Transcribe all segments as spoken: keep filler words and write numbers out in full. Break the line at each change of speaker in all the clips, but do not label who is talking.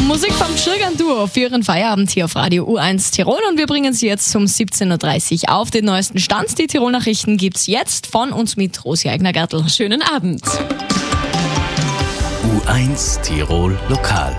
Musik vom Schirgan-Duo für Ihren Feierabend hier auf Radio U eins Tirol und wir bringen Sie jetzt um siebzehn Uhr dreißig auf den neuesten Stand. Die Tirol-Nachrichten gibt's jetzt von uns mit Rosi Eigner-Gartl.
Schönen Abend.
U eins Tirol Lokal.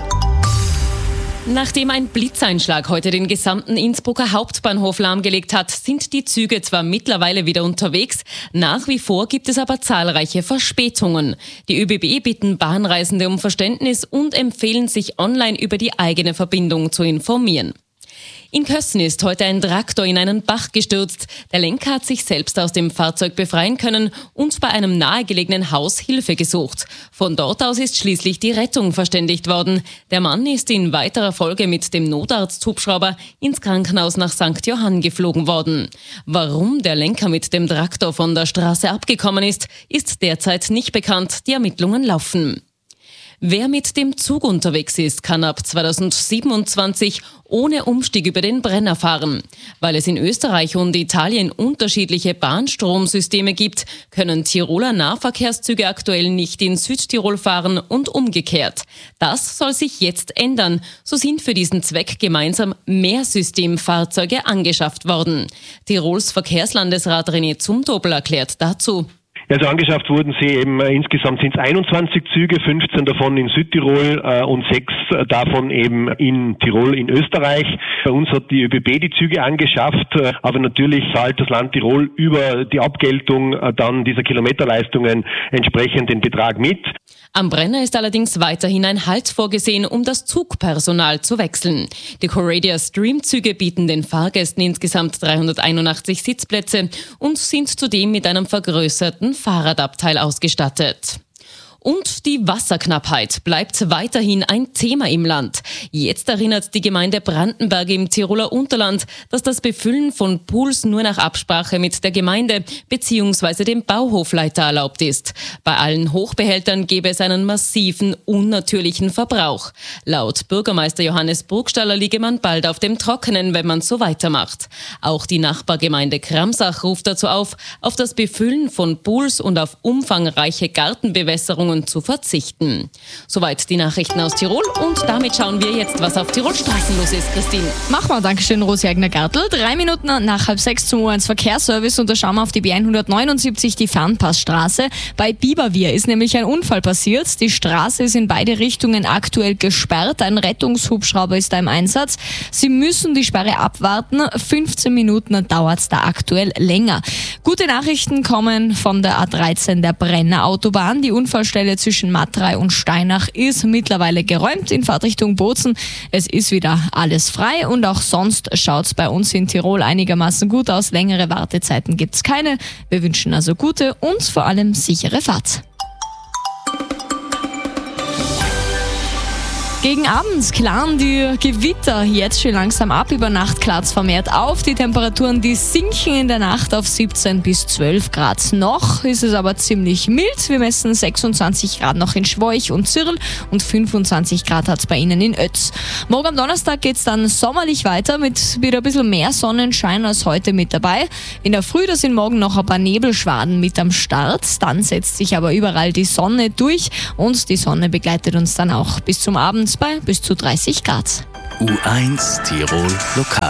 Nachdem ein Blitzeinschlag heute den gesamten Innsbrucker Hauptbahnhof lahmgelegt hat, sind die Züge zwar mittlerweile wieder unterwegs, nach wie vor gibt es aber zahlreiche Verspätungen. Die ÖBB bitten Bahnreisende um Verständnis und empfehlen, sich online über die eigene Verbindung zu informieren. In Kössen ist heute ein Traktor in einen Bach gestürzt. Der Lenker hat sich selbst aus dem Fahrzeug befreien können und bei einem nahegelegenen Haus Hilfe gesucht. Von dort aus ist schließlich die Rettung verständigt worden. Der Mann ist in weiterer Folge mit dem Notarzthubschrauber ins Krankenhaus nach Sankt Johann geflogen worden. Warum der Lenker mit dem Traktor von der Straße abgekommen ist, ist derzeit nicht bekannt. Die Ermittlungen laufen. Wer mit dem Zug unterwegs ist, kann ab zweitausendsiebenundzwanzig ohne Umstieg über den Brenner fahren. Weil es in Österreich und Italien unterschiedliche Bahnstromsysteme gibt, können Tiroler Nahverkehrszüge aktuell nicht in Südtirol fahren und umgekehrt. Das soll sich jetzt ändern. So sind für diesen Zweck gemeinsam mehr Systemfahrzeuge angeschafft worden. Tirols Verkehrslandesrat René Zumtobel erklärt dazu.
Also angeschafft wurden sie eben, äh, insgesamt sind es einundzwanzig Züge, fünfzehn davon in Südtirol äh, und sechs äh, davon eben in Tirol in Österreich. Bei uns hat die ÖBB die Züge angeschafft, äh, aber natürlich zahlt das Land Tirol über die Abgeltung äh, dann dieser Kilometerleistungen entsprechend den Betrag mit.
Am Brenner ist allerdings weiterhin ein Halt vorgesehen, um das Zugpersonal zu wechseln. Die Coradia Stream-Züge bieten den Fahrgästen insgesamt dreihunderteinundachtzig Sitzplätze und sind zudem mit einem vergrößerten Fahrradabteil ausgestattet. Und die Wasserknappheit bleibt weiterhin ein Thema im Land. Jetzt erinnert die Gemeinde Brandenberg im Tiroler Unterland, dass das Befüllen von Pools nur nach Absprache mit der Gemeinde bzw. dem Bauhofleiter erlaubt ist. Bei allen Hochbehältern gäbe es einen massiven, unnatürlichen Verbrauch. Laut Bürgermeister Johannes Burgstaller liege man bald auf dem Trockenen, wenn man so weitermacht. Auch die Nachbargemeinde Kramsach ruft dazu auf, auf das Befüllen von Pools und auf umfangreiche Gartenbewässerungen zu verzichten. Soweit die Nachrichten aus Tirol und damit schauen wir jetzt, was auf Tirol Straßen los ist, Christine.
Machen wir, Dankeschön, Rosi Eigner-Gartl. Drei Minuten nach halb sechs zum U eins Verkehrsservice und da schauen wir auf die B hundertneunundsiebzig, die Fernpassstraße. Bei Biberwier ist nämlich ein Unfall passiert. Die Straße ist in beide Richtungen aktuell gesperrt. Ein Rettungshubschrauber ist da im Einsatz. Sie müssen die Sperre abwarten. fünfzehn Minuten dauert es da aktuell länger. Gute Nachrichten kommen von der A dreizehn der Brenner Autobahn. Die Unfallstelle zwischen Matrei und Steinach ist mittlerweile geräumt in Fahrtrichtung Bozen. Es ist wieder alles frei und auch sonst schaut es bei uns in Tirol einigermaßen gut aus. Längere Wartezeiten gibt es keine. Wir wünschen also gute und vor allem sichere Fahrt. Gegen Abend klaren die Gewitter jetzt schon langsam ab. Über Nacht klart es vermehrt auf. Die Temperaturen, die sinken in der Nacht auf siebzehn bis zwölf Grad. Noch ist es aber ziemlich mild. Wir messen sechsundzwanzig Grad noch in Schwoich und Zirl und fünfundzwanzig Grad hat es bei Ihnen in Ötz. Morgen am Donnerstag geht es dann sommerlich weiter mit wieder ein bisschen mehr Sonnenschein als heute mit dabei. In der Früh, da sind morgen noch ein paar Nebelschwaden mit am Start. Dann setzt sich aber überall die Sonne durch und die Sonne begleitet uns dann auch bis zum Abend bei bis zu dreißig Grad.
U eins Tirol Lokal.